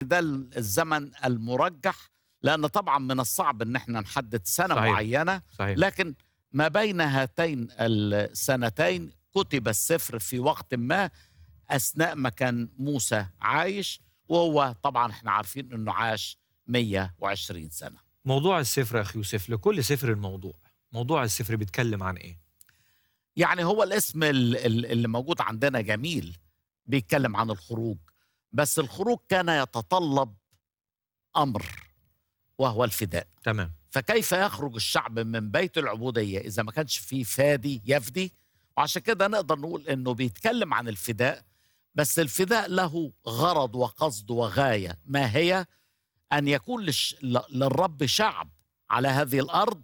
ده الزمن المرجح، لأن طبعا من الصعب أن احنا نحدد سنة صحيح، معينة، صحيح. لكن ما بين هاتين السنتين كتب السفر في وقت ما أثناء ما كان موسى عايش، وهو طبعا احنا عارفين أنه عاش 120 سنة. موضوع السفر يا أخي يوسف، لكل سفر الموضوع، موضوع السفر بيتكلم عن إيه؟ يعني هو الاسم اللي موجود عندنا جميل، بيتكلم عن الخروج، بس الخروج كان يتطلب أمر وهو الفداء. تمام. فكيف يخرج الشعب من بيت العبودية إذا ما كانش فيه فادي يفدي؟ وعشان كده نقدر نقول إنه بيتكلم عن الفداء، بس الفداء له غرض وقصد وغاية. ما هي؟ أن يكون للرب شعب على هذه الأرض،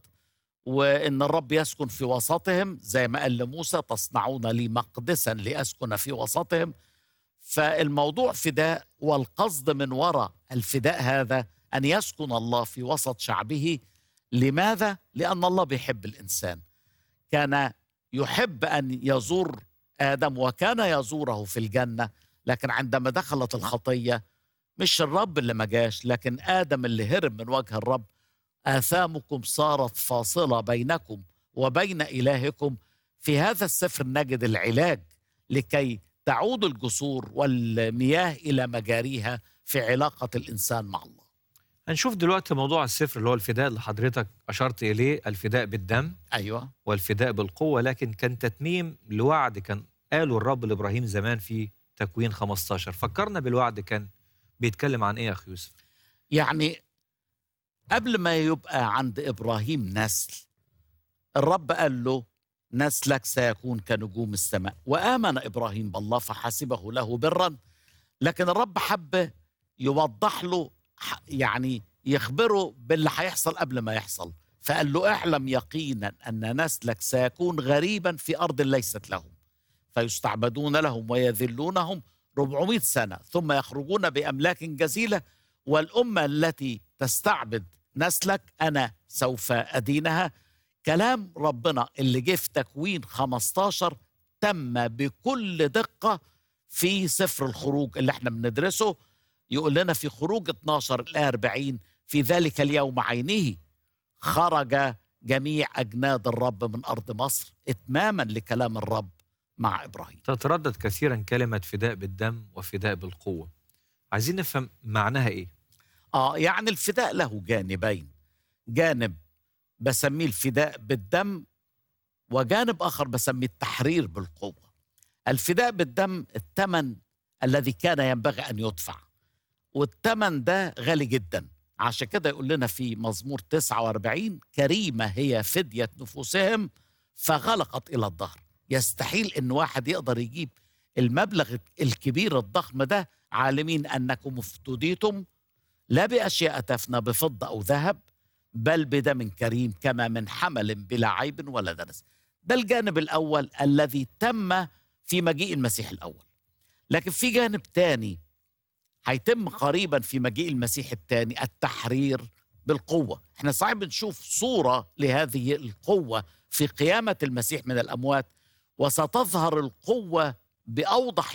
وإن الرب يسكن في وسطهم، زي ما قال لموسى: تصنعون لي مقدسا لأسكن في وسطهم. فالموضوع فداء، والقصد من وراء الفداء هذا أن يسكن الله في وسط شعبه. لماذا؟ لأن الله بيحب الإنسان. كان يحب أن يزور آدم، وكان يزوره في الجنة، لكن عندما دخلت الخطية مش الرب اللي ما جاش، لكن آدم اللي هرب من وجه الرب. آثامكم صارت فاصلة بينكم وبين إلهكم. في هذا السفر نجد العلاج لكي تعود الجسور والمياه إلى مجاريها في علاقة الإنسان مع الله. هنشوف دلوقتي موضوع السفر اللي هو الفداء اللي حضرتك أشرت إليه، الفداء بالدم أيوة. والفداء بالقوة، لكن كان تتميم لوعد كان قاله الرب لإبراهيم زمان في تكوين 15. فكرنا بالوعد كان بيتكلم عن إيه يا أخي يوسف؟ يعني قبل ما يبقى عند إبراهيم نسل، الرب قال له: نسلك سيكون كنجوم السماء. وآمن إبراهيم بالله فحسبه له برا. لكن الرب حب يوضح له، يعني يخبره باللي هيحصل قبل ما يحصل. فقال له: اعلم يقينا أن نسلك سيكون غريبا في أرض ليست لهم، فيستعبدون لهم ويذلونهم 400 سنة، ثم يخرجون بأملاك جزيلة. والأمة التي تستعبد نسلك أنا سوف أدينها. كلام ربنا اللي جه في تكوين 15 تم بكل دقة في سفر الخروج اللي احنا بندرسه. يقول لنا في خروج 12 الآية 40: في ذلك اليوم عينه خرج جميع أجناد الرب من أرض مصر، إتماما لكلام الرب مع إبراهيم. تتردد كثيرا كلمة فداء بالدم وفداء بالقوة، عايزين نفهم معناها إيه؟ يعني الفداء له جانبين: جانب بسميه الفداء بالدم، وجانب آخر بسميه التحرير بالقوة. الفداء بالدم الثمن الذي كان ينبغي أن يدفع، والثمن ده غالي جدا. عشان كده يقول لنا في مزمور 49: كريمة هي فدية نفوسهم فغلقت إلى الظهر. يستحيل إن واحد يقدر يجيب المبلغ الكبير الضخم ده، عالمين أنكم افتديتم لا بأشياء تفنى بفضة أو ذهب، بل بدم كريم كما من حمل بلا عيب ولا دنس. ده الجانب الأول الذي تم في مجيء المسيح الأول. لكن في جانب تاني هيتم قريبا في مجيء المسيح الثاني: التحرير بالقوة. احنا صحيح بنشوف صورة لهذه القوة في قيامة المسيح من الأموات، وستظهر القوة بأوضح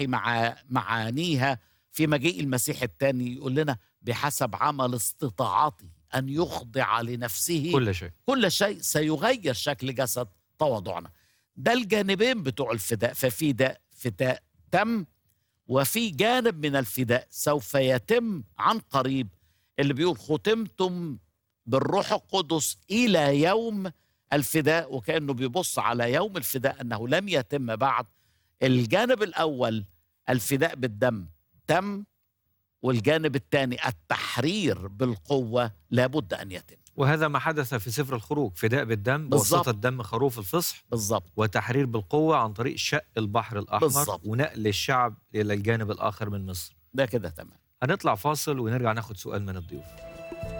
معانيها في مجيء المسيح الثاني. يقول لنا: بحسب عمل استطاعته أن يخضع لنفسه كل شيء. كل شيء، سيغير شكل جسد تواضعنا. ده الجانبين بتوع الفداء. ففي فداء تم، وفي جانب من الفداء سوف يتم عن قريب، اللي بيقول: ختمتم بالروح القدس إلى يوم الفداء. وكأنه بيبص على يوم الفداء أنه لم يتم بعد. الجانب الأول الفداء بالدم تم، والجانب الثاني التحرير بالقوة لابد أن يتم. وهذا ما حدث في سفر الخروج، فداء بالدم بواسطة دم خروف الفصح، بالضبط، وتحرير بالقوة عن طريق شق البحر الأحمر، بالضبط. ونقل الشعب إلى الجانب الآخر من مصر. ده كده تمام. هنطلع فاصل ونرجع ناخد سؤال من الضيوف.